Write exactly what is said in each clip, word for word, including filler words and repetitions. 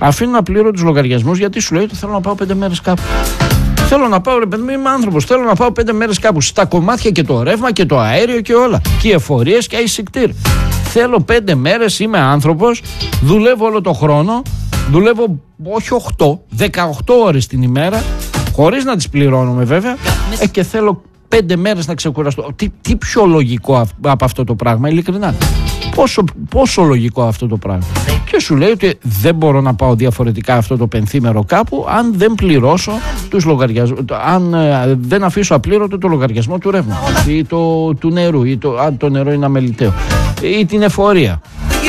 Αφήνουν απλήρωτους λογαριασμούς γιατί σου λέει ότι θέλω να πάω πέντε μέρες κάπου. Θέλω να πάω, ρε παιδί μου, είμαι άνθρωπος. Θέλω να πάω πέντε μέρες κάπου. Στα κομμάτια και το ρεύμα και το αέριο και όλα. Και οι εφορίες και αισικτήρ. Θέλω πέντε μέρες, είμαι άνθρωπος. Δουλεύω όλο το χρόνο. Δουλεύω όχι οκτώ, δεκαοκτώ ώρες την ημέρα. Χωρίς να τις πληρώνουμε βέβαια. Ε, και θέλω πέντε μέρες να ξεκουραστώ. Τι, τι πιο λογικό από αυτό το πράγμα, ειλικρινά. Πόσο, πόσο λογικό αυτό το πράγμα. Και σου λέει ότι δεν μπορώ να πάω διαφορετικά αυτό το πενθήμερο κάπου αν δεν πληρώσω τους λογαριασμούς, αν ε, δεν αφήσω απλήρωτο το λογαριασμό του ρεύματος ή το, του νερού, ή το, αν το νερό είναι αμεληταίο, ή την εφορία.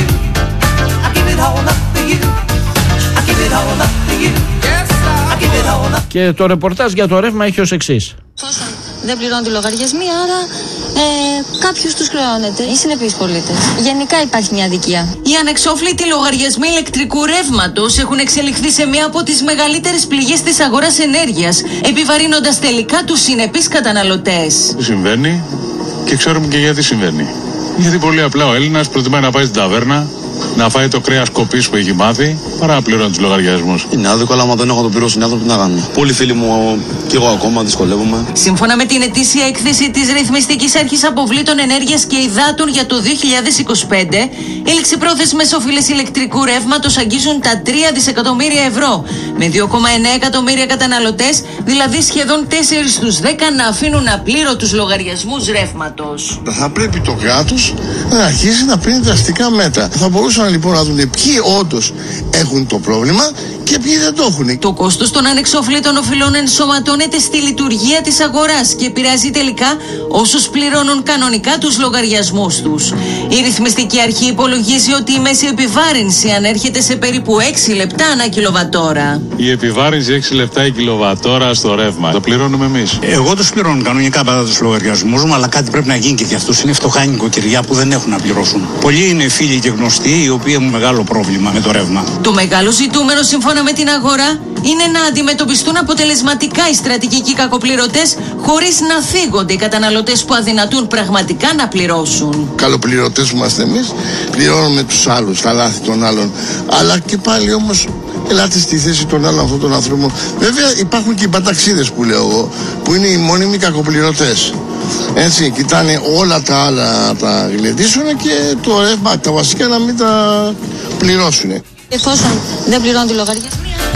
Και το ρεπορτάζ για το ρεύμα έχει ως εξής. Δεν πληρώνουν τη λογαριασμοί, άρα ε, κάποιος τους χρεώνεται. Οι συνεπείς πολίτες. Γενικά υπάρχει μια αδικία. Οι ανεξόφλητοι λογαριασμοί ηλεκτρικού ρεύματος έχουν εξελιχθεί σε μία από τις μεγαλύτερες πληγές της αγοράς ενέργειας, επιβαρύνοντας τελικά τους συνεπείς καταναλωτές. Συμβαίνει και ξέρουμε και γιατί συμβαίνει. Γιατί πολύ απλά ο Έλληνας προτιμάει να πάει στην ταβέρνα, να φάει το κρέας κοπής που έχει μάθει, παρά να πληρώνει τους λογαριασμούς. Είναι άδικο, αλλά άμα δεν έχω το πληρώσει είναι άνθρωποι, τι να κάνουμε. Πολλοί φίλοι μου και εγώ ακόμα δυσκολεύομαι. Σύμφωνα με την ετήσια έκθεση της Ρυθμιστικής Αρχής Αποβλήτων Ενέργειας και Υδάτων για το δύο χιλιάδες είκοσι πέντε, οι ληξιπρόθεσμες οφείλες ηλεκτρικού ρεύματος αγγίζουν τα τρία δισεκατομμύρια ευρώ, με δύο κόμμα εννέα εκατομμύρια καταναλωτές, δηλαδή σχεδόν τέσσερα στους δέκα να αφήνουν απλήρωτους λογαριασμούς ρεύματος. Θα πρέπει το κράτος να αρχίσει να παίρνει δραστικά μέτρα. Θα μπορούσαν λοιπόν να δουν ποιοι όντως έχουν το πρόβλημα και ποιοι δεν το έχουν. Το κόστος των ανεξόφλητων οφειλών ενσωματώνεται στη λειτουργία της αγοράς και επηρεάζει τελικά όσους πληρώνουν κανονικά τους λογαριασμούς τους. Η ρυθμιστική αρχή υπολογίζει ότι η μέση επιβάρυνση ανέρχεται σε περίπου έξι λεπτά ανά κιλοβατόρα. Η επιβάρυνση έξι λεπτά η κιλοβατόρα στο ρεύμα. Το πληρώνουμε εμείς. Εγώ τους πληρώνω κανονικά πάντα τους λογαριασμούς μου, αλλά κάτι πρέπει να γίνει και για αυτούς. Είναι φτωχά νοικοκυριά που δεν έχουν να πληρώσουν. Πολλοί είναι φίλοι και γνωστοί οι οποίοι έχουν μεγάλο πρόβλημα με το ρεύμα. Το μεγάλο ζητούμενο σύμφωνα με την αγορά είναι να αντιμετωπιστούν αποτελεσματικά οι στρατηγικοί κακοπληρωτές χωρίς να θίγονται οι καταναλωτές που αδυνατούν πραγματικά να πληρώσουν. Καλοπληρωτές είμαστε εμείς, πληρώνουμε τους άλλους, τα λάθη των άλλων, αλλά και πάλι όμως ελάτε στη θέση των άλλων αυτών των ανθρώπων. Βέβαια υπάρχουν και οι παταξίδες που λέω εγώ, που είναι οι μόνιμοι κακοπληρωτές. Έτσι, κοιτάνε όλα τα άλλα τα γλεντήσουν και το ρεύμα, τα βασικά να μην τα πληρώσουν. Εφόσον δεν πληρώνουν τη λογαριασμοί.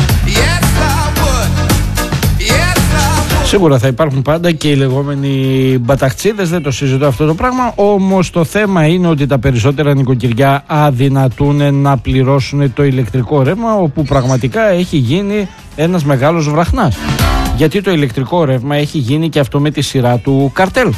Σίγουρα θα υπάρχουν πάντα και οι λεγόμενοι μπαταχτσίδες, δεν το συζητώ αυτό το πράγμα. Όμως το θέμα είναι ότι τα περισσότερα νοικοκυριά αδυνατούν να πληρώσουν το ηλεκτρικό ρεύμα, όπου πραγματικά έχει γίνει ένας μεγάλος βραχνάς. Γιατί το ηλεκτρικό ρεύμα έχει γίνει και αυτό με τη σειρά του καρτέλ.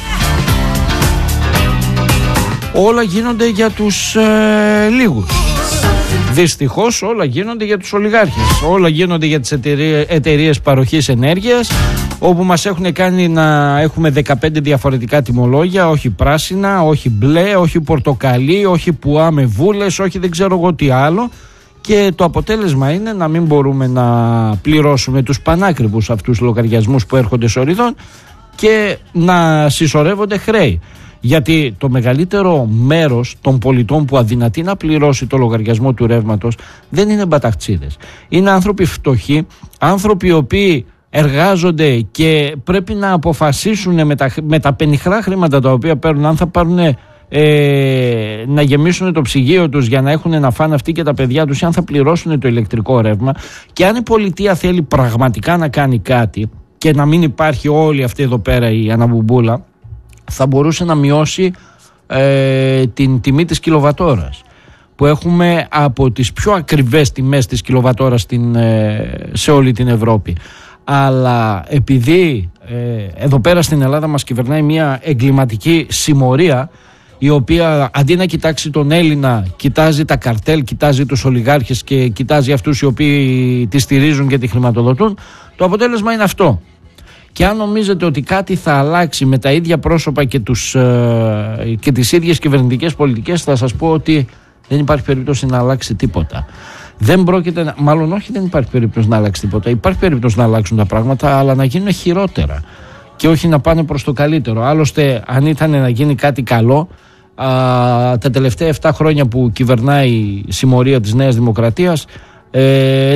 Όλα γίνονται για τους ε, λίγους. Δυστυχώς όλα γίνονται για τους ολιγάρχες. Όλα γίνονται για τις εταιρείες παροχής ενέργειας, όπου μας έχουν κάνει να έχουμε δεκαπέντε διαφορετικά τιμολόγια, όχι πράσινα, όχι μπλε, όχι πορτοκαλί, όχι πουά με βούλες, όχι δεν ξέρω εγώ τι άλλο. Και το αποτέλεσμα είναι να μην μπορούμε να πληρώσουμε τους πανάκριβους αυτούς λογαριασμούς που έρχονται σοριδών και να συσσωρεύονται χρέη. Γιατί το μεγαλύτερο μέρος των πολιτών που αδυνατεί να πληρώσει το λογαριασμό του ρεύματος δεν είναι μπαταχτσίδες. Είναι άνθρωποι φτωχοί, άνθρωποι οι οποίοι εργάζονται και πρέπει να αποφασίσουν με τα, με τα πενιχρά χρήματα τα οποία παίρνουν, αν θα πάρουν ε, να γεμίσουν το ψυγείο τους για να έχουν να φάνε αυτοί και τα παιδιά τους, ή αν θα πληρώσουν το ηλεκτρικό ρεύμα. Και αν η πολιτεία θέλει πραγματικά να κάνει κάτι και να μην υπάρχει όλη αυτή εδώ πέρα η αναμπουμπούλα, θα μπορούσε να μειώσει ε, την τιμή της κιλοβατόρας, που έχουμε από τις πιο ακριβές τιμές της κιλοβατόρας στην, ε, σε όλη την Ευρώπη. Αλλά επειδή ε, εδώ πέρα στην Ελλάδα μας κυβερνάει μια εγκληματική συμμορία, η οποία αντί να κοιτάξει τον Έλληνα, κοιτάζει τα καρτέλ, κοιτάζει τους ολιγάρχες και κοιτάζει αυτούς οι οποίοι τη στηρίζουν και τη χρηματοδοτούν, το αποτέλεσμα είναι αυτό. Και αν νομίζετε ότι κάτι θα αλλάξει με τα ίδια πρόσωπα και, τους, ε, και τις ίδιες κυβερνητικές πολιτικές, θα σας πω ότι δεν υπάρχει περίπτωση να αλλάξει τίποτα. Δεν πρόκειται, να, μάλλον όχι δεν υπάρχει περίπτωση να αλλάξει τίποτα. Υπάρχει περίπτωση να αλλάξουν τα πράγματα, αλλά να γίνουν χειρότερα και όχι να πάνε προς το καλύτερο. Άλλωστε, αν ήταν να γίνει κάτι καλό, α, τα τελευταία επτά χρόνια που κυβερνάει η συμμορία της Νέας Δημοκρατίας, Ε,